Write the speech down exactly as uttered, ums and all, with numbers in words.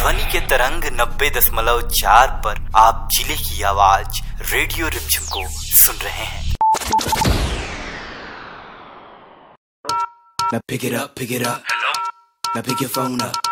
ध्वनि के तरंग नब्बे दशमलव चार पर आप जिले की आवाज रेडियो रिमझिम को सुन रहे हैं। Now pick it up, pick it up. Hello? Now pick your phone up.